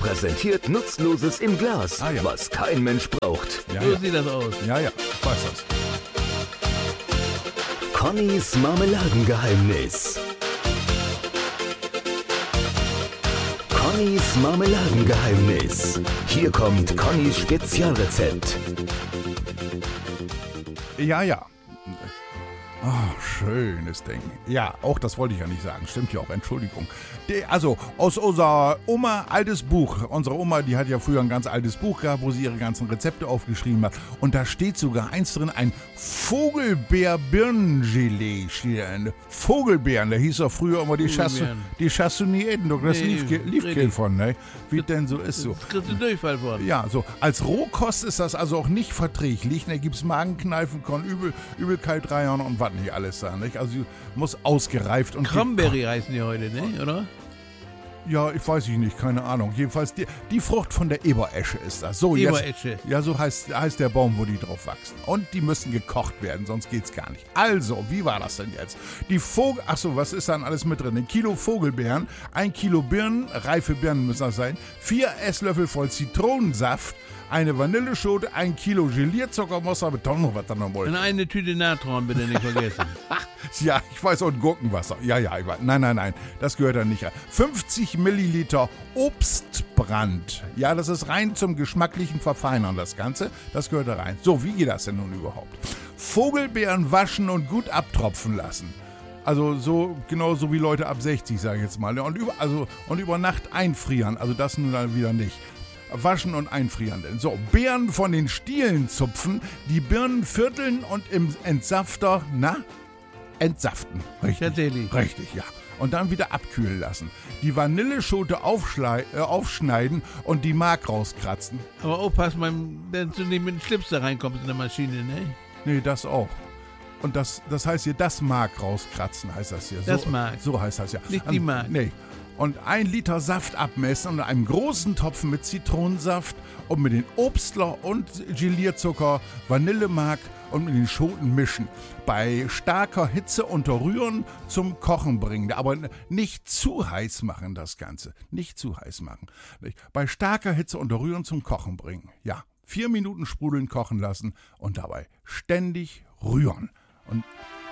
präsentiert Nutzloses im Glas, was kein Mensch braucht. So sieht das aus. Ja, ich weiß das. Connys Marmeladengeheimnis. Connys Marmeladengeheimnis. Hier kommt Connys Spezialrezept. Ja. Schönes Ding. Ja, auch das wollte ich ja nicht sagen. Stimmt ja auch, Entschuldigung. Also, aus unserer Oma, altes Buch. Unsere Oma, die hat ja früher ein ganz altes Buch gehabt, wo sie ihre ganzen Rezepte aufgeschrieben hat. Und da steht sogar eins drin, ein Vogelbeer-Birnengelee. Vogelbeeren, da hieß doch früher immer die schaffst du nie eten. Das lief kein von, ne? Wie denn so ist so. Das kriegst du Durchfall von. Ja, so. Als Rohkost ist das also auch nicht verträglich. Da gibt's Magenkneifen, Übelkeit, Reihen und was nicht alles da, nicht? Also muss ausgereift und... Cranberry heißen die heute, ne? Oder? Ja, ich weiß nicht, keine Ahnung. Jedenfalls die Frucht von der Eberesche ist das. So, Eberesche. Ja, so heißt der Baum, wo die drauf wachsen. Und die müssen gekocht werden, sonst geht's gar nicht. Also, wie war das denn jetzt? Was ist dann alles mit drin? 1 Kilo Vogelbeeren, 1 Kilo Birnen, reife Birnen müssen das sein, 4 Esslöffel voll Zitronensaft, eine Vanilleschote, 1 Kilo Gelierzucker, muss aber doch noch was da noch wollen. Und eine Tüte Natron bitte nicht vergessen. Ja, ich weiß, und Gurkenwasser. Ja, ich weiß. Nein, das gehört da nicht rein. 50 Milliliter Obstbrand. Ja, das ist rein zum geschmacklichen Verfeinern, das Ganze. Das gehört da rein. So, wie geht das denn nun überhaupt? Vogelbeeren waschen und gut abtropfen lassen. Also genauso wie Leute ab 60, sage ich jetzt mal. Und über Nacht einfrieren. Also das nun dann wieder nicht. Waschen und einfrieren denn. So, Beeren von den Stielen zupfen, die Birnen vierteln und im Entsafter, entsaften. Richtig, ja. Und dann wieder abkühlen lassen. Die Vanilleschote aufschneiden und die Mark rauskratzen. Aber aufpassen, wenn du nicht mit dem Schlips da reinkommst in der Maschine, ne? Nee, das auch. Und das heißt hier, das Mark rauskratzen, heißt das hier. Das Mark. So heißt das ja. Nicht die Mark. Nee. Und 1 Liter Saft abmessen und in einem großen Topf mit Zitronensaft und mit den Obstler und Gelierzucker, Vanillemark und mit den Schoten mischen. Bei starker Hitze unterrühren, zum Kochen bringen. Aber nicht zu heiß machen, das Ganze. Nicht zu heiß machen. Bei starker Hitze unterrühren, zum Kochen bringen. Ja, 4 Minuten sprudeln kochen lassen und dabei ständig rühren. Und